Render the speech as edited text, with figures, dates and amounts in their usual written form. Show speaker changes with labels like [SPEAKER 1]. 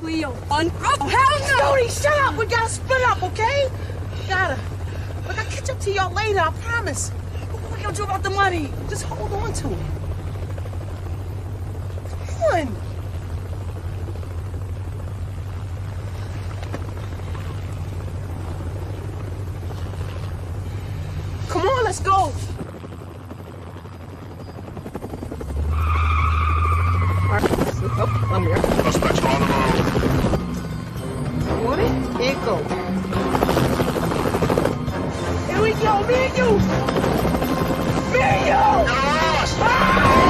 [SPEAKER 1] Cleo. Oh, hell no!
[SPEAKER 2] Jody, shut up! We gotta split up, okay? Gotta. Look, I'll catch up to y'all later, I promise. What we gonna do about the money? Just hold on to it. Come on. Come on, let's go. Oh, I'm here.
[SPEAKER 3] Suspects are on the road.
[SPEAKER 2] You want it? Here it goes. Here we go, me and you.